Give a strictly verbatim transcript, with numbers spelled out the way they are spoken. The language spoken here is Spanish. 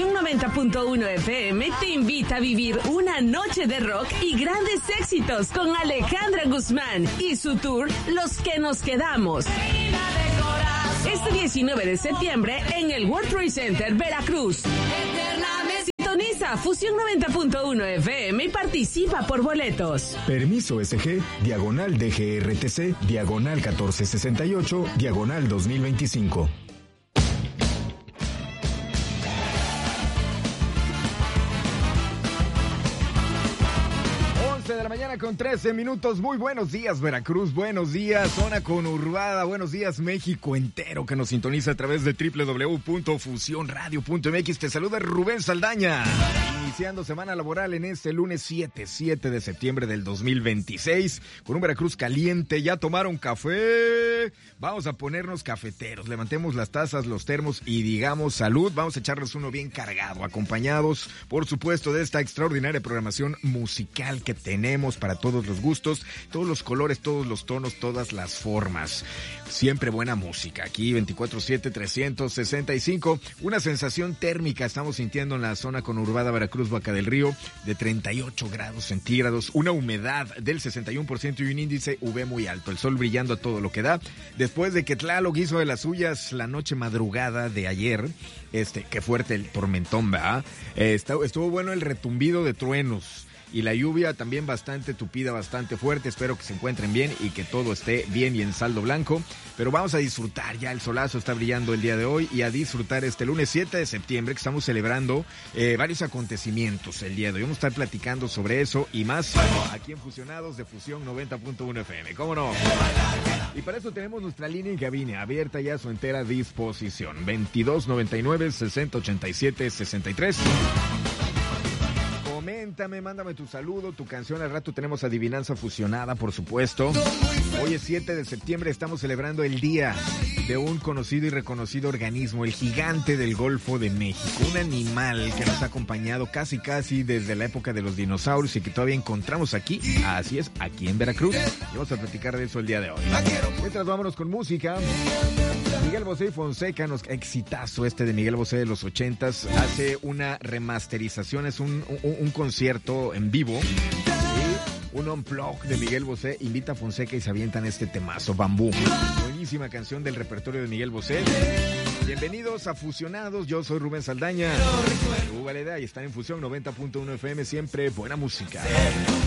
Fusión noventa punto uno F M te invita a vivir una noche de rock y grandes éxitos con Alejandra Guzmán y su tour Los que nos quedamos. Este diecinueve de septiembre en el World Trade Center, Veracruz. Sintoniza Fusión noventa punto uno F M y participa por boletos. Permiso S G, diagonal D G R T C, diagonal catorce sesenta y ocho, diagonal dos mil veinticinco. De la mañana con trece minutos. Muy buenos días, Veracruz. Buenos días, zona conurbada. Buenos días, México entero que nos sintoniza a través de doble u doble u doble u punto fusión radio punto m x. Te saluda Rubén Saldaña. Iniciando semana laboral en este lunes siete de septiembre del dos mil veintiséis. Con un Veracruz caliente. ¿Ya tomaron café? Vamos a ponernos cafeteros. Levantemos las tazas, los termos y digamos salud. Vamos a echarles uno bien cargado. Acompañados, por supuesto, de esta extraordinaria programación musical que tenemos. Tenemos para todos los gustos, todos los colores, todos los tonos, todas las formas. Siempre buena música. Aquí veinticuatro siete, trescientos sesenta y cinco. Una sensación térmica estamos sintiendo en la zona conurbada Veracruz, Boca del Río, de treinta y ocho grados centígrados. Una humedad del sesenta y uno por ciento y un índice U V muy alto. El sol brillando a todo lo que da. Después de que Tlaloc hizo de las suyas la noche madrugada de ayer, este, qué fuerte el tormentón, ¿verdad? Eh, estuvo, estuvo bueno el retumbido de truenos. Y la lluvia también bastante tupida, bastante fuerte. Espero que se encuentren bien y que todo esté bien y en saldo blanco. Pero vamos a disfrutar, ya el solazo está brillando el día de hoy. Y a disfrutar este lunes siete de septiembre que estamos celebrando eh, varios acontecimientos el día de hoy. Vamos a estar platicando sobre eso y más aquí en Fusionados de Fusión noventa punto uno F M. ¿Cómo no? Y para eso tenemos nuestra línea en cabina abierta ya a su entera disposición. veintidós noventa y nueve, sesenta ochenta y siete, sesenta y tres. Coméntame, mándame tu saludo, tu canción. Al rato tenemos adivinanza fusionada, por supuesto. Hoy es siete de septiembre, estamos celebrando el día de un conocido y reconocido organismo, el gigante del Golfo de México. Un animal que nos ha acompañado casi casi desde la época de los dinosaurios y que todavía encontramos aquí, así es, aquí en Veracruz. Y vamos a platicar de eso el día de hoy. Mientras vámonos con música. Miguel Bosé y Fonseca, nos exitazo este de Miguel Bosé de los ochentas, hace una remasterización, es un, un, un concierto en vivo, ¿sí? Un unplug de Miguel Bosé, invita a Fonseca y se avientan este temazo, Bambú. Buenísima canción del repertorio de Miguel Bosé. Bienvenidos a Fusionados, yo soy Rubén Saldaña. Hugo Valeda y están en Fusión noventa punto uno F M, siempre buena música.